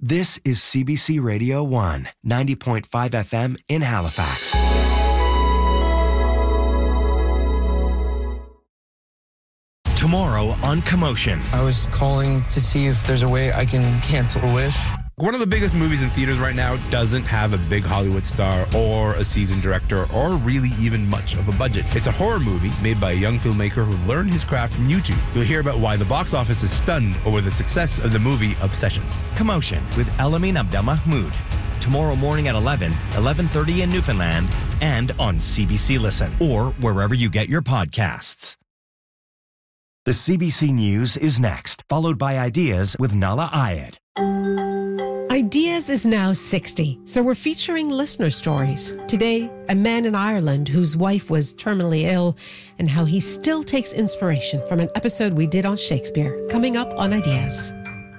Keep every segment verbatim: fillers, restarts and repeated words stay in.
This is C B C Radio one, ninety point five F M in Halifax. Tomorrow on Commotion. I was calling to see if there's a way I can cancel a wish. One of the biggest movies in theaters right now doesn't have a big Hollywood star or a seasoned director or really even much of a budget. It's a horror movie made by a young filmmaker who learned his craft from YouTube. You'll hear about why the box office is stunned over the success of the movie Obsession. Commotion with Elamin Abdelmahmoud. Tomorrow morning at eleven, eleven thirty in Newfoundland, and on C B C Listen or wherever you get your podcasts. The C B C News is next, followed by Ideas with Nala Ayed. Ideas is now sixty, so we're featuring listener stories. Today, a man in Ireland whose wife was terminally ill and how he still takes inspiration from an episode we did on Shakespeare, coming up on Ideas.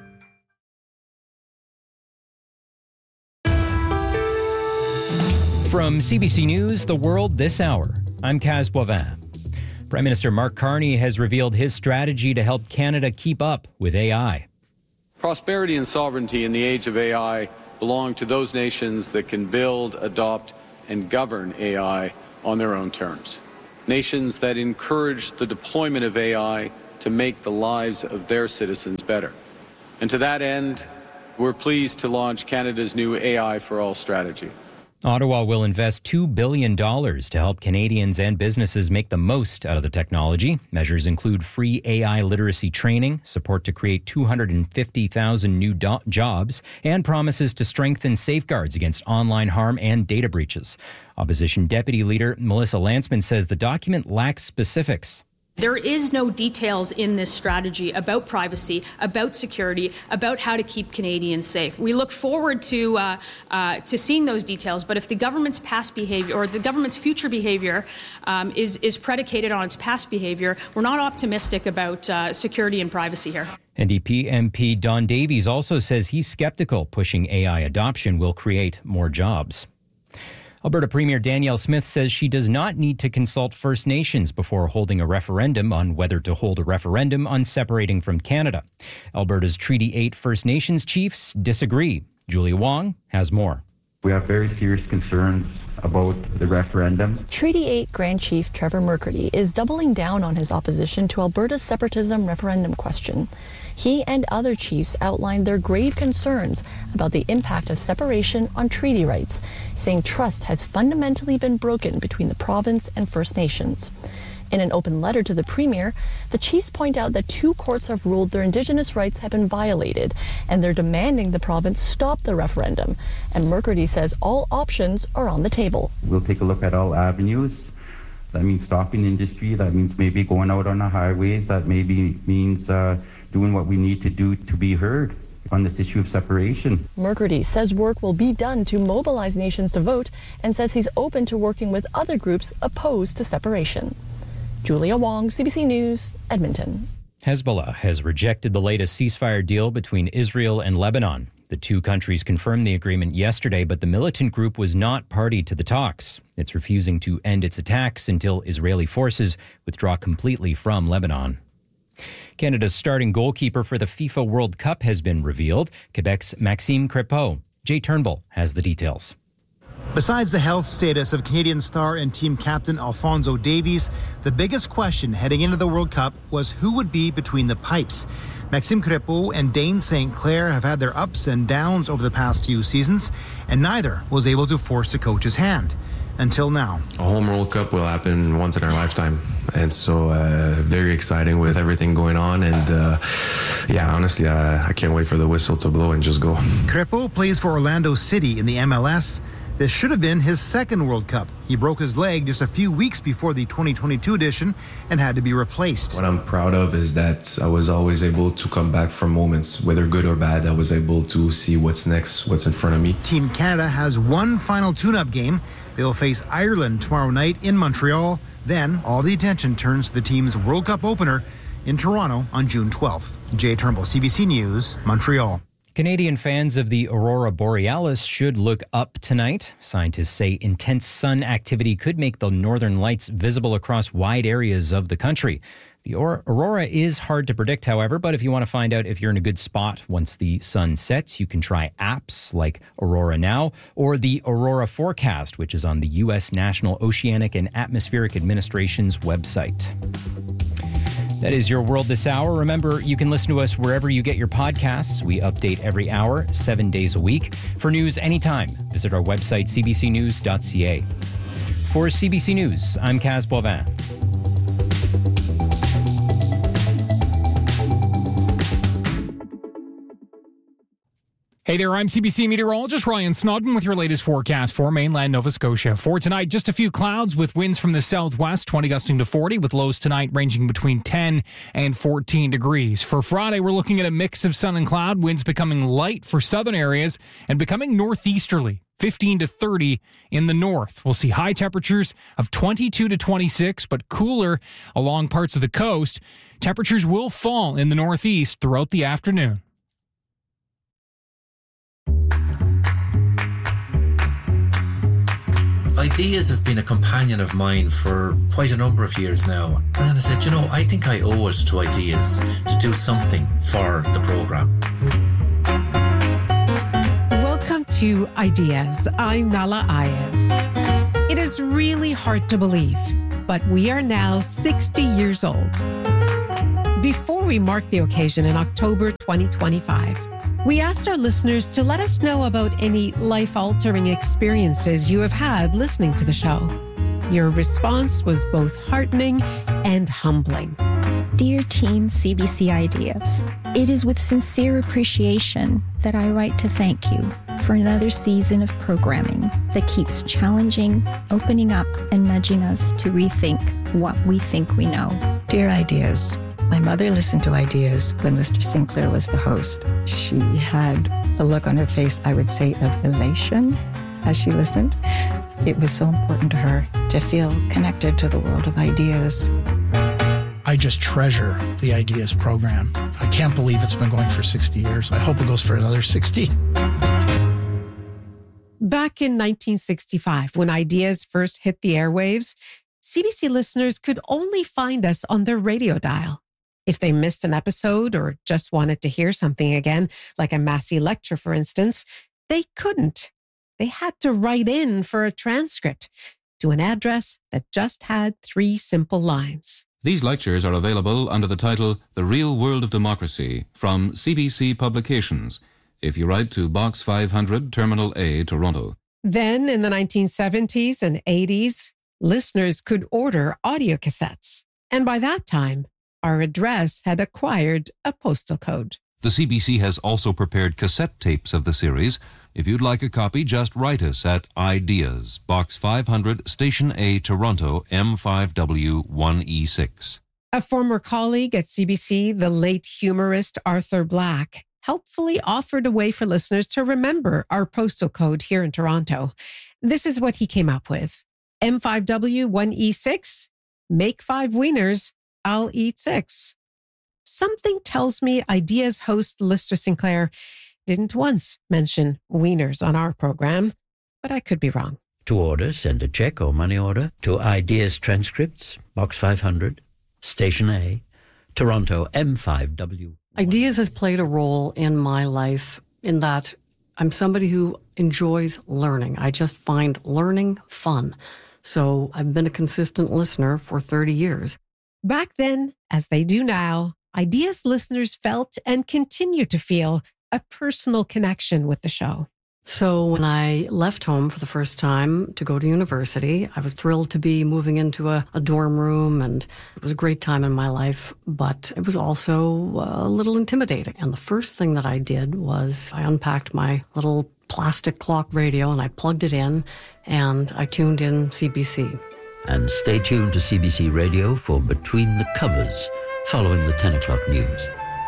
From C B C News, The World This Hour, I'm Kaz Boivin. Prime Minister Mark Carney has revealed his strategy to help Canada keep up with A I. Prosperity and sovereignty in the age of A I belong to those nations that can build, adopt, and govern A I on their own terms. Nations that encourage the deployment of A I to make the lives of their citizens better. And to that end, we're pleased to launch Canada's new A I for All strategy. Ottawa will invest two billion dollars to help Canadians and businesses make the most out of the technology. Measures include free A I literacy training, support to create two hundred fifty thousand new do- jobs, and promises to strengthen safeguards against online harm and data breaches. Opposition Deputy Leader Melissa Lantsman says the document lacks specifics. There is no details in this strategy about privacy, about security, about how to keep Canadians safe. We look forward to uh, uh, to seeing those details, but if the government's past behavior or the government's future behavior um, is, is predicated on its past behavior, we're not optimistic about uh, security and privacy here. N D P M P Don Davies also says he's skeptical pushing A I adoption will create more jobs. Alberta Premier Danielle Smith says she does not need to consult First Nations before holding a referendum on whether to hold a referendum on separating from Canada. Alberta's Treaty eight First Nations chiefs disagree. Julia Wong has more. We have very serious concerns about the referendum. Treaty eight Grand Chief Trevor Mercurdy is doubling down on his opposition to Alberta's separatism referendum question. He and other chiefs outlined their grave concerns about the impact of separation on treaty rights, saying trust has fundamentally been broken between the province and First Nations. In an open letter to the Premier, the chiefs point out that two courts have ruled their Indigenous rights have been violated, and they're demanding the province stop the referendum. And Mercurdy says all options are on the table. We'll take a look at all avenues. That means stopping industry. That means maybe going out on the highways. That maybe means uh, doing what we need to do to be heard on this issue of separation. Mercurdy says work will be done to mobilize nations to vote and says he's open to working with other groups opposed to separation. Julia Wong, C B C News, Edmonton. Hezbollah has rejected the latest ceasefire deal between Israel and Lebanon. The two countries confirmed the agreement yesterday, but the militant group was not party to the talks. It's refusing to end its attacks until Israeli forces withdraw completely from Lebanon. Canada's starting goalkeeper for the FIFA World Cup has been revealed. Quebec's Maxime Crépeau. Jay Turnbull has the details. Besides the health status of Canadian star and team captain Alphonso Davies, the biggest question heading into the World Cup was who would be between the pipes. Maxime Crépeau and Dane Saint Clair have had their ups and downs over the past few seasons, and neither was able to force the coach's hand. Until now. A home World Cup will happen once in our lifetime. And so uh, very exciting with everything going on. And uh, yeah, honestly, uh, I can't wait for the whistle to blow and just go. Crépeau plays for Orlando City in the M L S. This should have been his second World Cup. He broke his leg just a few weeks before the twenty twenty-two edition and had to be replaced. What I'm proud of is that I was always able to come back from moments, whether good or bad. I was able to see what's next, what's in front of me. Team Canada has one final tune-up game. They'll face Ireland tomorrow night in Montreal. Then all the attention turns to the team's World Cup opener in Toronto on June twelfth. Jay Turnbull, C B C News, Montreal. Canadian fans of the Aurora Borealis should look up tonight. Scientists say intense sun activity could make the northern lights visible across wide areas of the country. The aurora is hard to predict, however, but if you want to find out if you're in a good spot once the sun sets, you can try apps like Aurora Now or the Aurora Forecast, which is on the U S National Oceanic and Atmospheric Administration's website. That is your world this hour. Remember, you can listen to us wherever you get your podcasts. We update every hour, seven days a week. For news anytime, visit our website, c b c news dot c a. For C B C News, I'm Kaz Boivin. Hey there, I'm C B C meteorologist Ryan Snodden with your latest forecast for mainland Nova Scotia. For tonight, just a few clouds with winds from the southwest, twenty gusting to forty, with lows tonight ranging between ten and fourteen degrees. For Friday, we're looking at a mix of sun and cloud, winds becoming light for southern areas and becoming northeasterly, fifteen to thirty in the north. We'll see high temperatures of twenty-two to twenty-six, but cooler along parts of the coast. Temperatures will fall in the northeast throughout the afternoon. Ideas has been a companion of mine for quite a number of years now. And then I said, you know, I think I owe it to Ideas to do something for the programme. Welcome to Ideas. I'm Nala Ayed. It is really hard to believe, but we are now sixty years old. Before we mark the occasion in October twenty twenty-five, we asked our listeners to let us know about any life-altering experiences you have had listening to the show. Your response was both heartening and humbling. Dear Team C B C Ideas, it is with sincere appreciation that I write to thank you for another season of programming that keeps challenging, opening up, and nudging us to rethink what we think we know. Dear Ideas, my mother listened to Ideas when Mister Sinclair was the host. She had a look on her face, I would say, of elation as she listened. It was so important to her to feel connected to the world of Ideas. I just treasure the Ideas program. I can't believe it's been going for sixty years. I hope it goes for another sixty. Back in nineteen sixty-five, when Ideas first hit the airwaves, C B C listeners could only find us on their radio dial. If they missed an episode or just wanted to hear something again, like a Massey lecture, for instance, they couldn't. They had to write in for a transcript to an address that just had three simple lines. These lectures are available under the title The Real World of Democracy from C B C Publications, if you write to Box five hundred, Terminal A, Toronto. Then, in the nineteen seventies and eighties, listeners could order audio cassettes. And by that time, our address had acquired a postal code. The C B C has also prepared cassette tapes of the series. If you'd like a copy, just write us at Ideas, Box five hundred, Station A, Toronto, M five W one E six. A former colleague at C B C, the late humorist Arthur Black, helpfully offered a way for listeners to remember our postal code here in Toronto. This is what he came up with. M five W one E six, make five wieners, I'll eat six. Something tells me Ideas host Lister Sinclair didn't once mention wieners on our program, but I could be wrong. To order, send a check or money order to Ideas Transcripts, Box five hundred, Station A, Toronto, M five W. Ideas has played a role in my life in that I'm somebody who enjoys learning. I just find learning fun. So I've been a consistent listener for thirty years. Back then, as they do now, Ideas listeners felt and continue to feel a personal connection with the show. So when I left home for the first time to go to university, I was thrilled to be moving into a, a dorm room, and it was a great time in my life, but it was also a little intimidating. And the first thing that I did was I unpacked my little plastic clock radio and I plugged it in and I tuned in C B C. And stay tuned to C B C Radio for Between the Covers, following the ten o'clock news.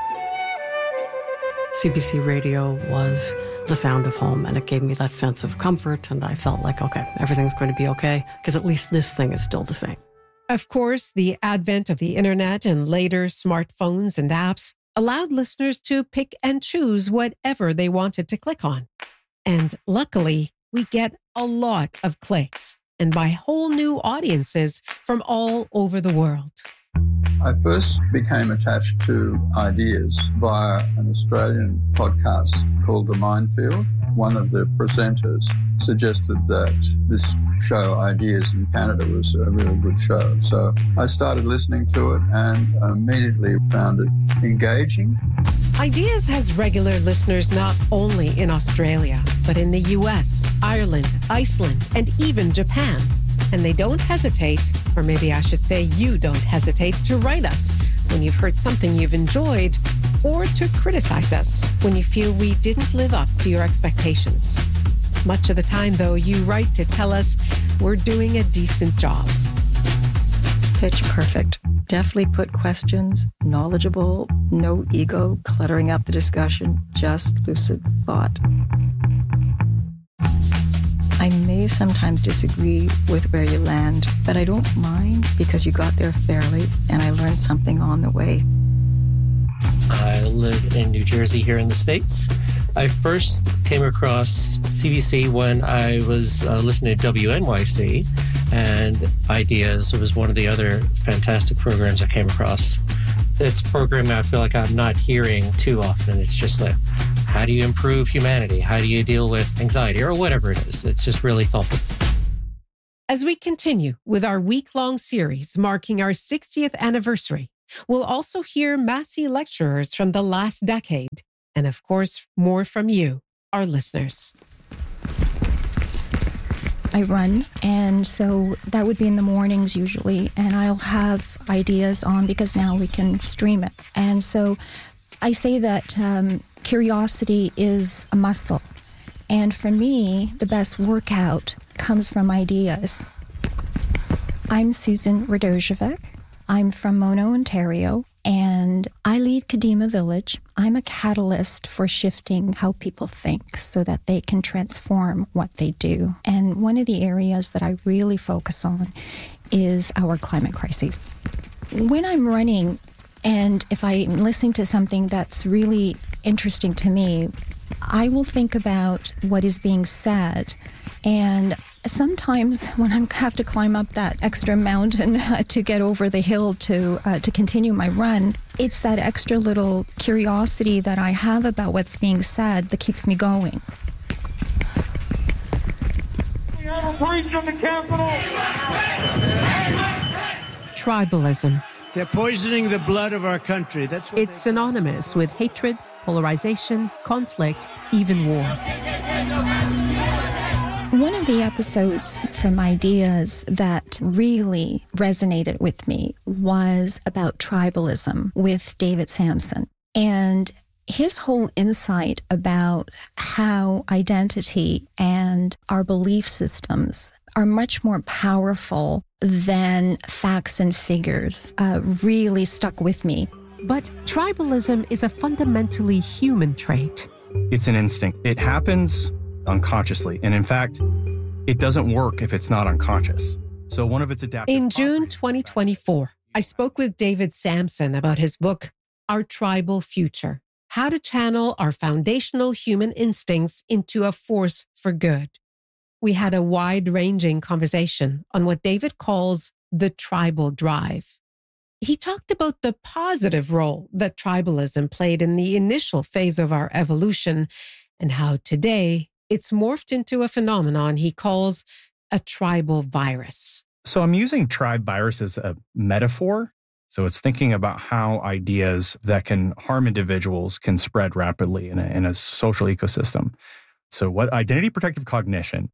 C B C Radio was the sound of home, and it gave me that sense of comfort, and I felt like, okay, everything's going to be okay, because at least this thing is still the same. Of course, the advent of the internet and later smartphones and apps allowed listeners to pick and choose whatever they wanted to click on. And luckily, we get a lot of clicks, and by whole new audiences from all over the world. I first became attached to ideas via an Australian podcast called The Minefield. One of the presenters suggested that this show, Ideas in Canada, was a really good show. So I started listening to it and immediately found it engaging. Ideas has regular listeners not only in Australia, but in the U S, Ireland, Iceland, and even Japan. And they don't hesitate, or maybe I should say you don't hesitate, to write us when you've heard something you've enjoyed, or to criticize us when you feel we didn't live up to your expectations. Much of the time, though, you write to tell us we're doing a decent job. Pitch perfect. Deftly put questions, knowledgeable, no ego, cluttering up the discussion, just lucid thought. I may sometimes disagree with where you land, but I don't mind because you got there fairly and I learned something on the way. I live in New Jersey here in the States. I first came across C B C when I was uh, listening to W N Y C, and Ideas was one of the other fantastic programs I came across. It's a program I feel like I'm not hearing too often. It's just like, how do you improve humanity? How do you deal with anxiety or whatever it is? It's just really thoughtful. As we continue with our week-long series marking our sixtieth anniversary, we'll also hear Massey lecturers from the last decade, and of course, more from you, our listeners. I run, and so that would be in the mornings usually, and I'll have ideas on because now we can stream it. And so I say that um, curiosity is a muscle, and for me, the best workout comes from ideas. I'm Susan Radojevic. I'm from Mono, Ontario, and I lead Kadima Village. I'm a catalyst for shifting how people think so that they can transform what they do. And one of the areas that I really focus on is our climate crises. When I'm running, and if I'm listening to something that's really interesting to me, I will think about what is being said. And sometimes when I have to climb up that extra mountain uh, to get over the hill to uh, to continue my run, it's that extra little curiosity that I have about what's being said that keeps me going. We have a breach on the Capitol. Tribalism. They're poisoning the blood of our country. That's what It's synonymous with hatred, polarization, conflict, even war. One of the episodes from Ideas that really resonated with me was about tribalism with David Samson. And his whole insight about how identity and our belief systems are much more powerful than facts and figures uh, really stuck with me. But tribalism is a fundamentally human trait. It's an instinct. It happens unconsciously. And in fact, it doesn't work if it's not unconscious. So one of its adaptive... In June twenty twenty-four, I spoke with David Samson about his book, Our Tribal Future: How to Channel Our Foundational Human Instincts into a Force for Good. We had a wide-ranging conversation on what David calls the tribal drive. He talked about the positive role that tribalism played in the initial phase of our evolution and how today it's morphed into a phenomenon he calls a tribal virus. So I'm using tribe virus as a metaphor. So it's thinking about how ideas that can harm individuals can spread rapidly in a, in a social ecosystem. So what identity protective cognition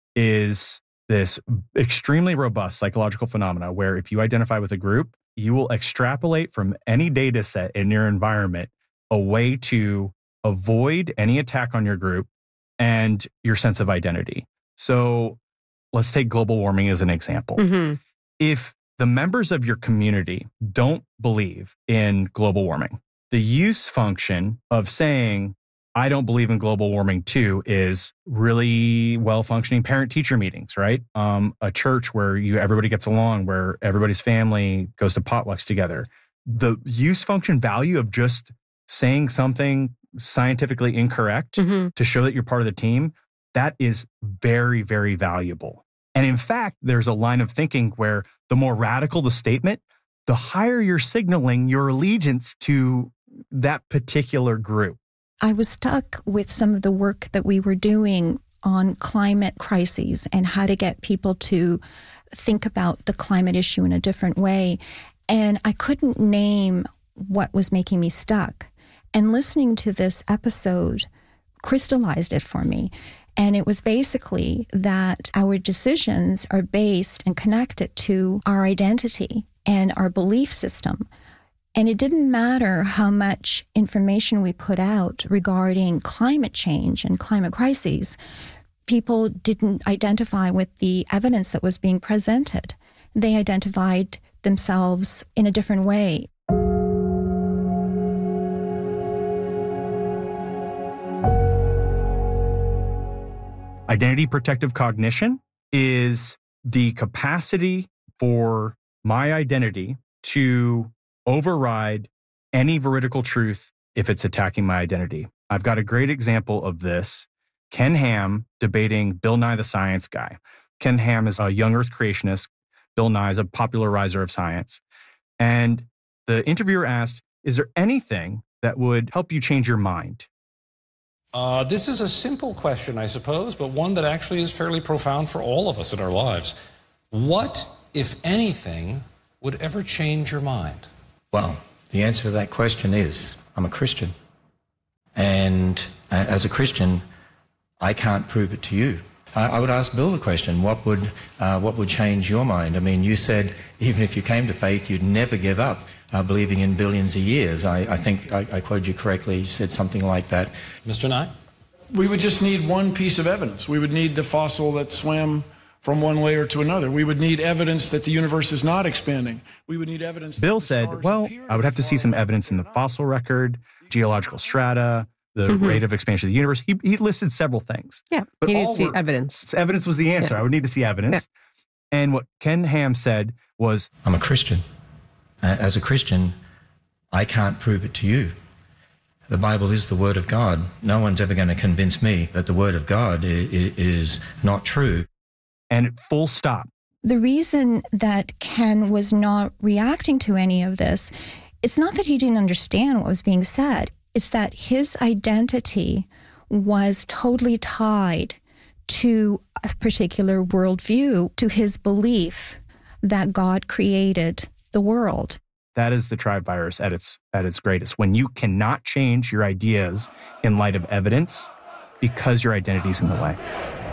is this extremely robust psychological phenomena where if you identify with a group, you will extrapolate from any data set in your environment a way to avoid any attack on your group and your sense of identity. So let's take global warming as an example. Mm-hmm. If the members of your community don't believe in global warming, the use function of saying, I don't believe in global warming too, is really well-functioning parent-teacher meetings, right? Um, a church where you everybody gets along, where everybody's family goes to potlucks together. The use function value of just saying something scientifically incorrect mm-hmm. to show that you're part of the team, that is very, very valuable. And in fact, there's a line of thinking where the more radical the statement, the higher you're signaling your allegiance to that particular group. I was stuck with some of the work that we were doing on climate crises and how to get people to think about the climate issue in a different way. And I couldn't name what was making me stuck. And listening to this episode crystallized it for me. And it was basically that our decisions are based and connected to our identity and our belief system. And it didn't matter how much information we put out regarding climate change and climate crises. People didn't identify with the evidence that was being presented. They identified themselves in a different way. Identity protective cognition is the capacity for my identity to override any veridical truth if it's attacking my identity. I've got a great example of this. Ken Ham debating Bill Nye the Science Guy. Ken Ham is a young earth creationist. Bill Nye is a popularizer of science. And the interviewer asked, is there anything that would help you change your mind? Uh, this is a simple question, I suppose, but one that actually is fairly profound for all of us in our lives. What, if anything, would ever change your mind? Well, the answer to that question is, I'm a Christian. And uh, as a Christian, I can't prove it to you. I, I would ask Bill the question, what would, uh, what would change your mind? I mean, you said even if you came to faith, you'd never give up uh, believing in billions of years. I, I think I, I quoted you correctly. You said something like that. Mister Nye? We would just need one piece of evidence. We would need the fossil that swam from one layer to another. We would need evidence that the universe is not expanding. We would need evidence. Bill said, well, I would have to see some evidence in the fossil record, geological strata, the mm-hmm. rate of expansion of the universe. He, he listed several things. Yeah, but he needed to see were, evidence. Evidence was the answer. Yeah. I would need to see evidence. Yeah. And what Ken Ham said was, I'm a Christian. Uh, as a Christian, I can't prove it to you. The Bible is the Word of God. No one's ever going to convince me that the Word of God is, is not true. And full stop. The reason that Ken was not reacting to any of this, it's not that he didn't understand what was being said. It's that his identity was totally tied to a particular worldview, to his belief that God created the world. That is the tribe virus at its at its greatest. When you cannot change your ideas in light of evidence because your identity is in the way.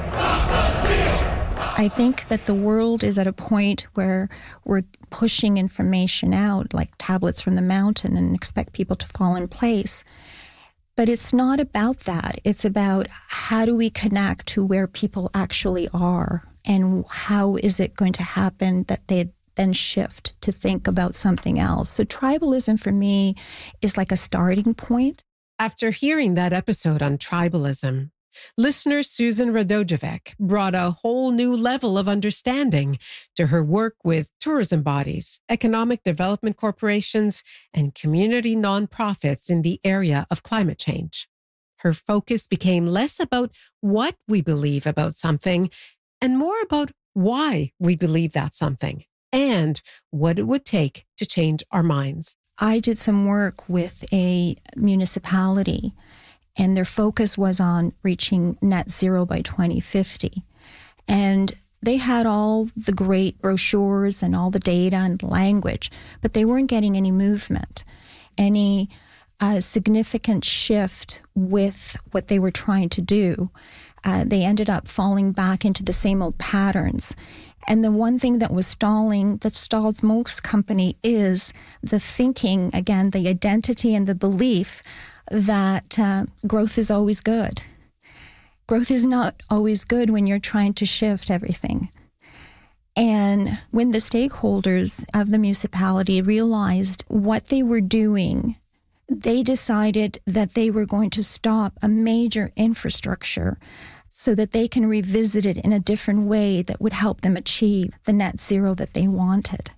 I think that the world is at a point where we're pushing information out like tablets from the mountain and expect people to fall in place. But it's not about that. It's about how do we connect to where people actually are and how is it going to happen that they then shift to think about something else. So tribalism for me is like a starting point. After hearing that episode on tribalism, listener Susan Radojevic brought a whole new level of understanding to her work with tourism bodies, economic development corporations, and community nonprofits in the area of climate change. Her focus became less about what we believe about something and more about why we believe that something and what it would take to change our minds. I did some work with a municipality, and their focus was on reaching net zero by twenty fifty. And they had all the great brochures and all the data and language, but they weren't getting any movement, any uh, significant shift with what they were trying to do. Uh, they ended up falling back into the same old patterns. And the one thing that was stalling, that stalls most company, is the thinking, again, the identity and the belief that uh, growth is always good. Growth is not always good when you're trying to shift everything. And when the stakeholders of the municipality realized what they were doing, they decided that they were going to stop a major infrastructure so that they can revisit it in a different way that would help them achieve the net zero that they wanted.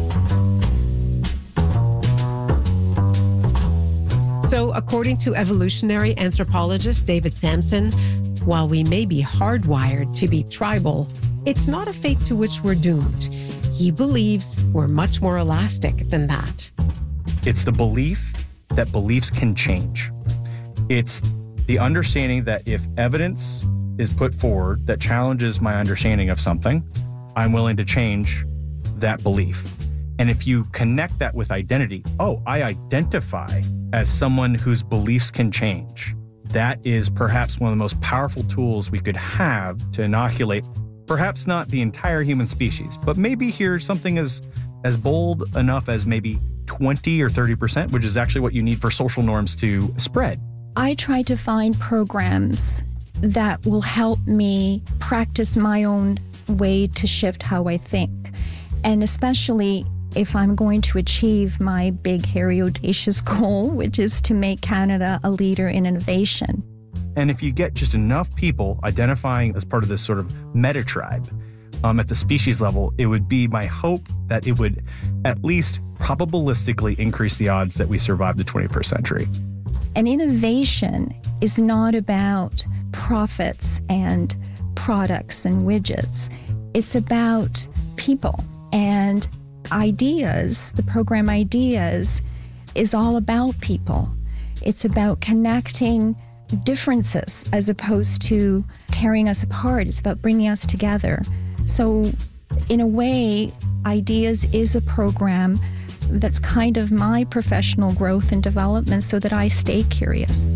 So, according to evolutionary anthropologist David Sampson, while we may be hardwired to be tribal, it's not a fate to which we're doomed. he believes we're much more elastic than that. It's the belief that beliefs can change. It's the understanding that if evidence is put forward that challenges my understanding of something, I'm willing to change that belief. And if you connect that with identity, oh, I identify as someone whose beliefs can change. That is perhaps one of the most powerful tools we could have to inoculate, perhaps not the entire human species, but maybe here's something as, as bold enough as maybe twenty or thirty percent, which is actually what you need for social norms to spread. I try to find programs that will help me practice my own way to shift how I think. And especially if I'm going to achieve my big, hairy, audacious goal, which is to make Canada a leader in innovation. And if you get just enough people identifying as part of this sort of meta tribe um, at the species level, it would be my hope that it would at least probabilistically increase the odds that we survive the twenty-first century. And innovation is not about profits and products and widgets. It's about people. And ideas, the program Ideas, is all about people. It's about connecting differences as opposed to tearing us apart. It's about bringing us together. So in a way, Ideas is a program that's kind of my professional growth and development so that I stay curious.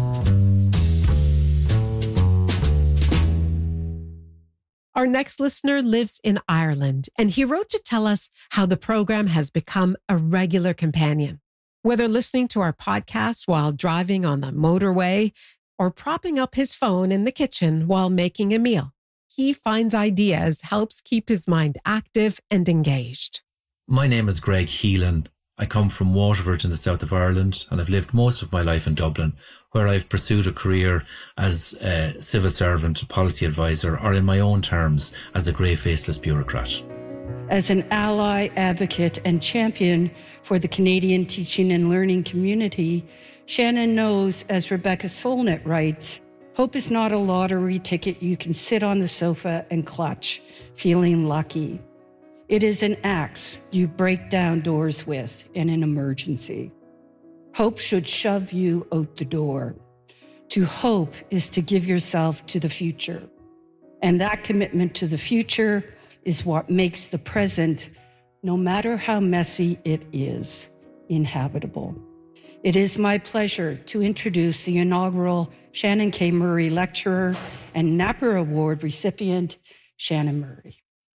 Our next listener lives in Ireland, and he wrote to tell us how the program has become a regular companion. Whether listening to our podcast while driving on the motorway or propping up his phone in the kitchen while making a meal, he finds Ideas helps keep his mind active and engaged. My name is Greg Heelan. I come from Waterford in the south of Ireland, and I've lived most of my life in Dublin, where I've pursued a career as a civil servant, policy advisor, or in my own terms, as a grey faceless bureaucrat. As an ally, advocate, and champion for the Canadian teaching and learning community, Shannon knows, as Rebecca Solnit writes, hope is not a lottery ticket you can sit on the sofa and clutch, feeling lucky. It is an axe you break down doors with in an emergency. Hope should shove you out the door. To hope is to give yourself to the future. And that commitment to the future is what makes the present, no matter how messy it is, inhabitable. It is my pleasure to introduce the inaugural Shannon K. Murray Lecturer and Napier Award recipient, Shannon Murray.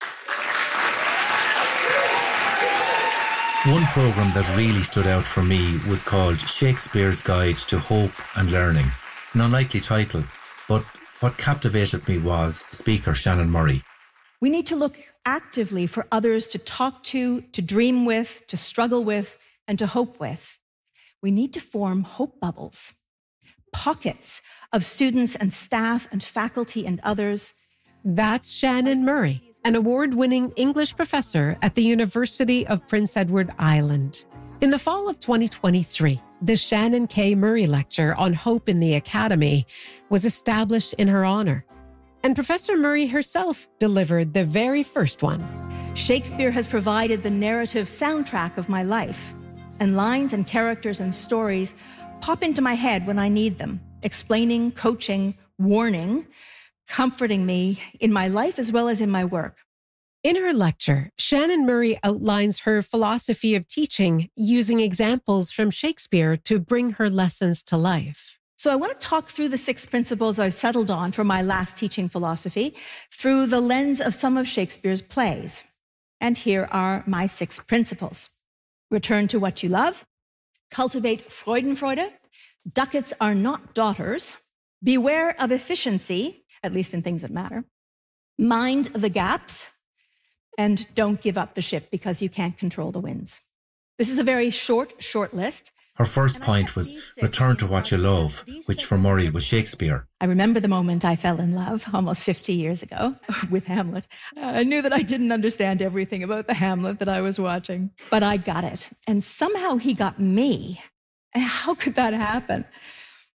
One programme that really stood out for me was called Shakespeare's Guide to Hope and Learning. An unlikely title, but what captivated me was the speaker, Shannon Murray. We need to look actively for others to talk to, to dream with, to struggle with, and to hope with. We need to form hope bubbles, pockets of students and staff and faculty and others. That's Shannon Murray, an award-winning English professor at the University of Prince Edward Island. In the fall of twenty twenty-three, the Shannon K. Murray Lecture on Hope in the Academy was established in her honor. And Professor Murray herself delivered the very first one. Shakespeare has provided the narrative soundtrack of my life, and lines and characters and stories pop into my head when I need them, explaining, coaching, warning, comforting me in my life as well as in my work. In her lecture, Shannon Murray outlines her philosophy of teaching using examples from Shakespeare to bring her lessons to life. So I want to talk through the six principles I've settled on for my last teaching philosophy through the lens of some of Shakespeare's plays. And here are my six principles. Return to what you love. Cultivate Freudenfreude. Ducats are not daughters. Beware of efficiency, at least in things that matter. Mind the gaps. And don't give up the ship because you can't control the winds. This is a very short, short list. Her first point was return to what you love, which for Murray was Shakespeare. I remember the moment I fell in love almost fifty years ago with Hamlet. I knew that I didn't understand everything about the Hamlet that I was watching, but I got it. And somehow he got me. And how could that happen?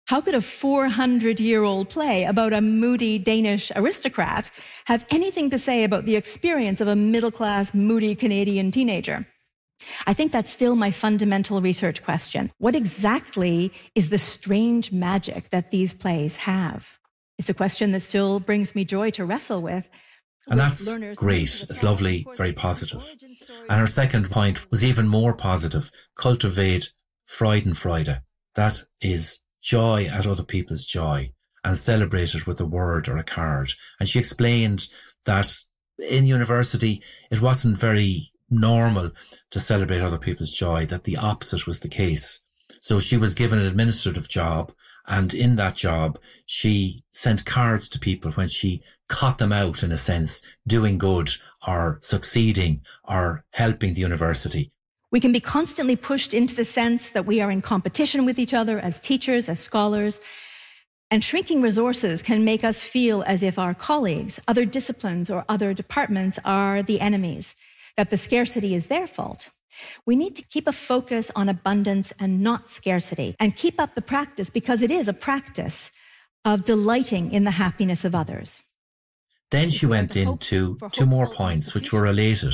How could a four hundred year old play about a moody Danish aristocrat have anything to say about the experience of a middle-class, moody Canadian teenager? I think that's still my fundamental research question. What exactly is the strange magic that these plays have? It's a question that still brings me joy to wrestle with. And that's great. It's lovely, very positive. And her second point was even more positive. Cultivate Freudenfreude. That is joy at other people's joy, and celebrate it with a word or a card. And she explained that in university, it wasn't very normal to celebrate other people's joy, that the opposite was the case. So she was given an administrative job, and in that job, she sent cards to people when she caught them out, in a sense, doing good or succeeding or helping the university. We can be constantly pushed into the sense that we are in competition with each other as teachers, as scholars, and shrinking resources can make us feel as if our colleagues, other disciplines or other departments are the enemies, that the scarcity is their fault. We need to keep a focus on abundance and not scarcity, and keep up the practice, because it is a practice of delighting in the happiness of others. Then she went into two more points which were related.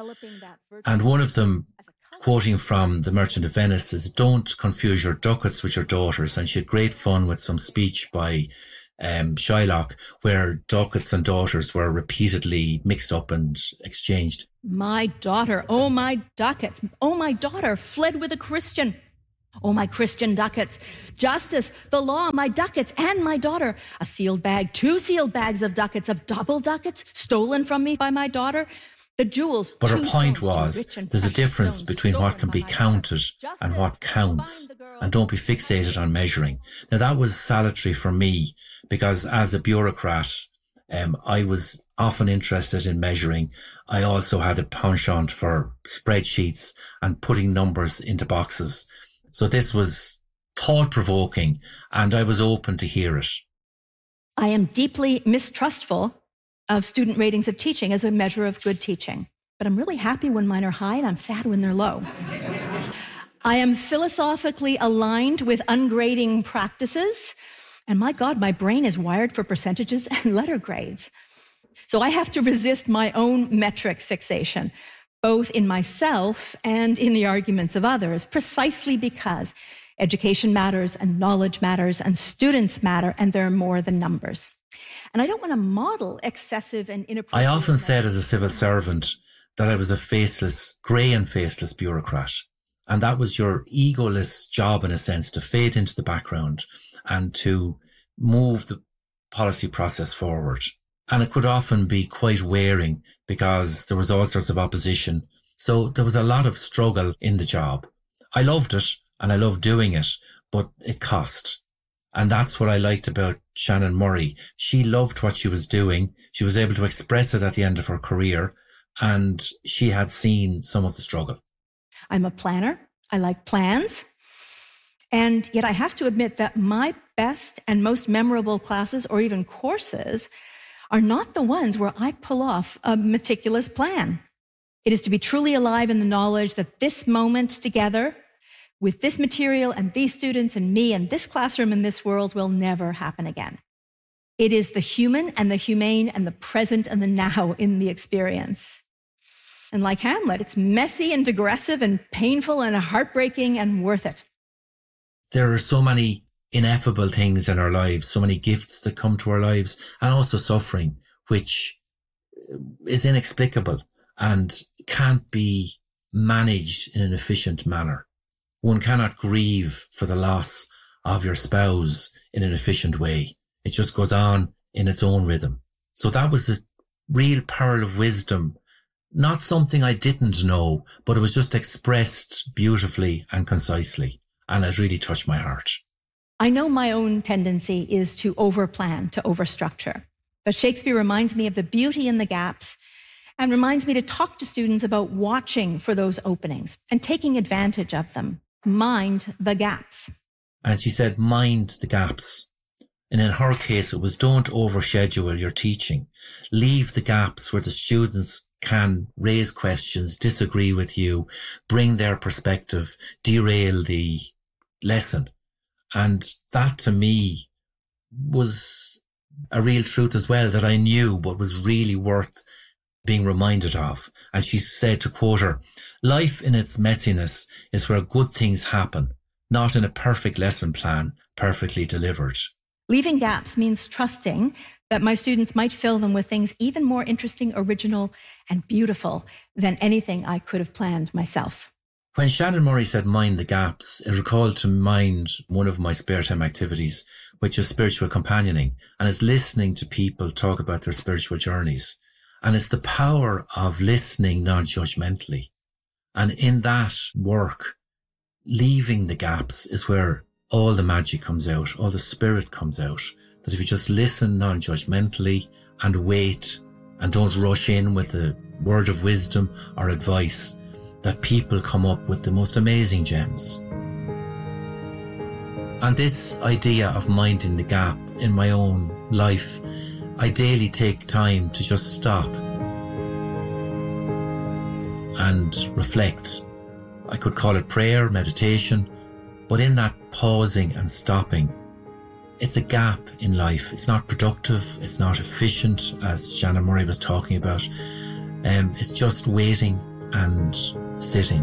And one of them, quoting from The Merchant of Venice, is don't confuse your ducats with your daughters. And she had great fun with some speech by um, Shylock, where ducats and daughters were repeatedly mixed up and exchanged. My daughter, oh my ducats, oh my daughter fled with a Christian. Oh, my Christian ducats, justice, the law, my ducats, and my daughter. A sealed bag, two sealed bags of ducats, of double ducats, stolen from me by my daughter. The jewels. But her point was, there's a difference between what can be counted and what counts. And don't be fixated on measuring. Now, that was salutary for me, because as a bureaucrat, um, I was often interested in measuring. I also had a penchant for spreadsheets and putting numbers into boxes. So this was thought-provoking, and I was open to hear it. I am deeply mistrustful of student ratings of teaching as a measure of good teaching, but I'm really happy when mine are high, and I'm sad when they're low. I am philosophically aligned with ungrading practices, and my God, my brain is wired for percentages and letter grades. So I have to resist my own metric fixation, both in myself and in the arguments of others, precisely because education matters and knowledge matters and students matter, and they're more than numbers. And I don't want to model excessive and inappropriate... I often said as a civil servant that I was a faceless, grey and faceless bureaucrat. And that was your egoless job, in a sense, to fade into the background and to move the policy process forward. And it could often be quite wearing because there was all sorts of opposition. So there was a lot of struggle in the job. I loved it and I loved doing it, but it cost. And that's what I liked about Shannon Murray. She loved what she was doing. She was able to express it at the end of her career, and she had seen some of the struggle. I'm a planner. I like plans. And yet I have to admit that my best and most memorable classes or even courses are not the ones where I pull off a meticulous plan. It is to be truly alive in the knowledge that this moment together with this material and these students and me and this classroom in this world will never happen again. It is the human and the humane and the present and the now in the experience. And like Hamlet, it's messy and digressive and painful and heartbreaking and worth it. There are so many ineffable things in our lives, so many gifts that come to our lives, and also suffering, which is inexplicable and can't be managed in an efficient manner. One cannot grieve for the loss of your spouse in an efficient way. It just goes on in its own rhythm. So that was a real pearl of wisdom. Not something I didn't know, but it was just expressed beautifully and concisely. And it really touched my heart. I know my own tendency is to overplan, to overstructure. But Shakespeare reminds me of the beauty in the gaps and reminds me to talk to students about watching for those openings and taking advantage of them. Mind the gaps. And she said, mind the gaps. And in her case, it was don't overschedule your teaching. Leave the gaps where the students can raise questions, disagree with you, bring their perspective, derail the lesson. And that to me was a real truth as well, that I knew what was really worth being reminded of. And she said, to quote her, "Life in its messiness is where good things happen, not in a perfect lesson plan, perfectly delivered." Leaving gaps means trusting that my students might fill them with things even more interesting, original, and beautiful than anything I could have planned myself. When Shannon Murray said mind the gaps, it recalled to mind one of my spare time activities, which is spiritual companioning, and it's listening to people talk about their spiritual journeys. And it's the power of listening non-judgmentally. And in that work, leaving the gaps is where all the magic comes out, all the spirit comes out. That if you just listen non-judgmentally and wait and don't rush in with a word of wisdom or advice, that people come up with the most amazing gems. And this idea of minding the gap in my own life, I daily take time to just stop and reflect. I could call it prayer, meditation, but in that pausing and stopping, it's a gap in life. It's not productive. It's not efficient, as Shannon Murray was talking about. Um, it's just waiting and sitting.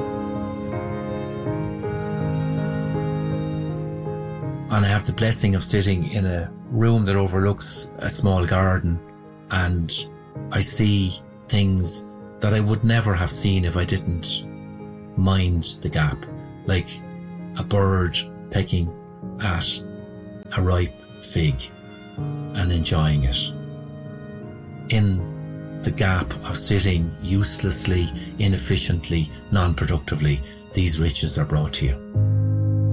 And I have the blessing of sitting in a room that overlooks a small garden, and I see things that I would never have seen if I didn't mind the gap, like a bird pecking at a ripe fig and enjoying it. In the gap of sitting uselessly, inefficiently, non-productively, these riches are brought to you.